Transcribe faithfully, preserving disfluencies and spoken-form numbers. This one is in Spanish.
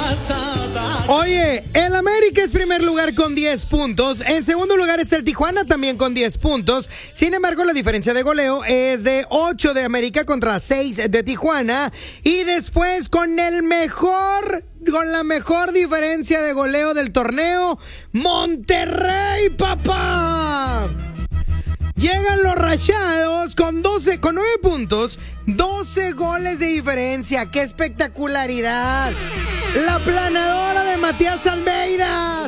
Oye, el América es primer lugar con diez puntos. En segundo lugar está el Tijuana también con diez puntos. Sin embargo, la diferencia de goleo es de ocho de América contra seis de Tijuana. Y después con el mejor, con la mejor diferencia de goleo del torneo, Monterrey, papá. Llegan los Rayados con doce, con nueve puntos, doce goles de diferencia. ¡Qué espectacularidad! La planadora de Matías Almeida